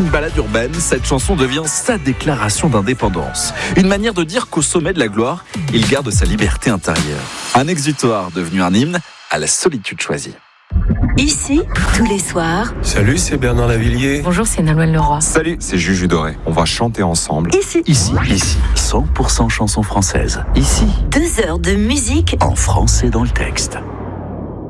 qu'une balade urbaine, cette chanson devient sa déclaration d'indépendance. Une manière de dire qu'au sommet de la gloire, il garde sa liberté intérieure. Un exutoire devenu un hymne à la solitude choisie. Ici, tous les soirs. Salut, c'est Bernard Lavillier. Bonjour, c'est Nolwenn Leroy. Salut, c'est Juju Doré. On va chanter ensemble. Ici. 100% chansons françaises. Ici, 2 heures de musique en français dans le texte.